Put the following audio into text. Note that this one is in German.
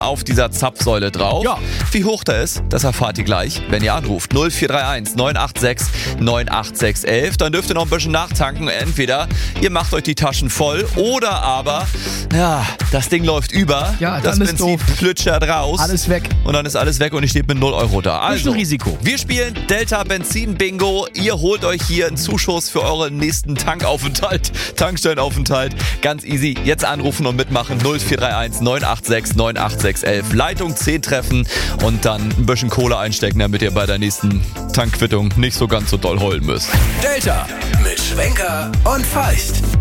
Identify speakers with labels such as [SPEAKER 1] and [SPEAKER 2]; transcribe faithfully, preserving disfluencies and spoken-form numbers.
[SPEAKER 1] auf dieser Zapfsäule drauf.
[SPEAKER 2] Ja.
[SPEAKER 1] Wie hoch da ist, das erfahrt ihr gleich, wenn ihr anruft. null vier drei eins neun acht sechs neun acht sechs eins. Dann dürft ihr noch ein bisschen nachtanken. Entweder ihr macht euch die Taschen voll oder aber, ja, das Ding läuft über.
[SPEAKER 2] Ja,
[SPEAKER 1] das
[SPEAKER 2] dann ist
[SPEAKER 1] Benzin
[SPEAKER 2] doof.
[SPEAKER 1] plütschert raus.
[SPEAKER 2] Alles weg.
[SPEAKER 1] Und dann ist alles weg und ihr steht mit null Euro da. Also,
[SPEAKER 2] Bisschen Risiko.
[SPEAKER 1] wir spielen Delta Benzin Bingo. Ihr holt euch hier einen Zuschuss für euren nächsten Tankaufenthalt, Tankstellenaufenthalt. Ganz easy. Jetzt anrufen und mitmachen. null vier drei eins neun acht sechs neun acht sechs eins. Leitung zehn treffen und dann ein bisschen Kohle einstecken, damit ihr bei der nächsten Tankquittung nicht so ganz so doll heulen müsst.
[SPEAKER 3] Delta mit Schwenker und Feist.